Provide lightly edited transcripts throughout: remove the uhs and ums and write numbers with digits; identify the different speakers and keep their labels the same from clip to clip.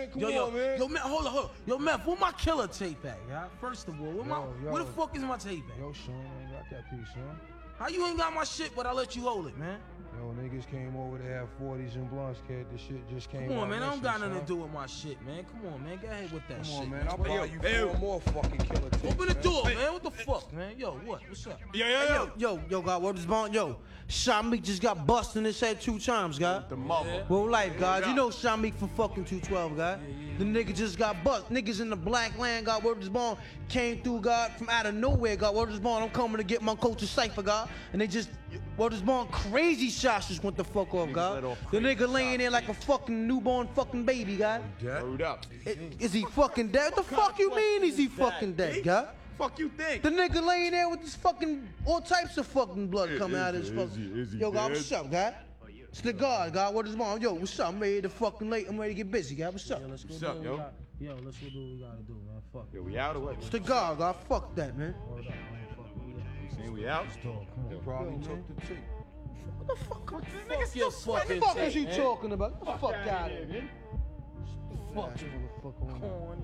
Speaker 1: man. Come on, man.
Speaker 2: Yo, man, hold on. Yo, Meth, where my killer tape at, yeah? First of all, where the fuck is my tape at?
Speaker 1: Yo, Sean, I ain't got that piece, son.
Speaker 2: How you ain't got my shit, but I let you hold it, man?
Speaker 1: Yo, niggas came over to have 40s and blunts, kid. This shit just came out.
Speaker 2: Come on, man. I don't got nothing
Speaker 1: son.
Speaker 2: to do with my shit, man. Come on, man. Go ahead with that shit.
Speaker 1: Come on, man. I'll buy you 4 more fucking killer tapes.
Speaker 2: Open the door, man. What the fuck, man? Yo, what? What's up?
Speaker 3: Yo, God, what is bond? Yo, Shamik just got busted in his head 2 times, God.
Speaker 4: The mother.
Speaker 3: Well, life, God. You know Shamik from fucking 212, God. The nigga just got bust. Niggas in the black land, God, word is born, came through, God, from out of nowhere, God, word is born. I'm coming to get my culture cipher, God. And they just, word is born, crazy shots just went the fuck off, God. The nigga laying there like a fucking newborn fucking baby, God.
Speaker 4: Word up.
Speaker 3: Is he fucking dead? What the fuck you mean is he fucking dead, God?
Speaker 4: Fuck you think?
Speaker 3: The nigga laying there with this fucking, all types of fucking blood coming out of his fucking. Yo, God, what's up, God? It's the God, what is wrong? Yo, what's up? I'm ready to fucking late. I'm ready to get busy, God. What's up?
Speaker 2: Let's go
Speaker 4: What's up, yo?
Speaker 2: Yo, let's go do what we gotta do, man. Fuck it.
Speaker 4: Yo, we out or what?
Speaker 3: It's the God. Fuck that, man.
Speaker 2: Hold up, man. Fuck it.
Speaker 4: Saying we out?
Speaker 2: Come
Speaker 1: They
Speaker 2: on.
Speaker 1: probably
Speaker 2: Yo,
Speaker 1: took
Speaker 2: man.
Speaker 1: the tape.
Speaker 3: What the fuck?
Speaker 2: Fuck your
Speaker 3: What
Speaker 2: fucking
Speaker 3: the fuck is
Speaker 2: tape,
Speaker 3: you
Speaker 2: man.
Speaker 3: talking about? Get the fuck out of here, man.
Speaker 2: Fuck
Speaker 3: Ass
Speaker 2: you.
Speaker 3: motherfucker on.
Speaker 2: Corn.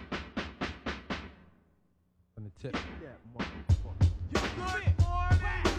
Speaker 1: On the tip.
Speaker 2: You good, boy?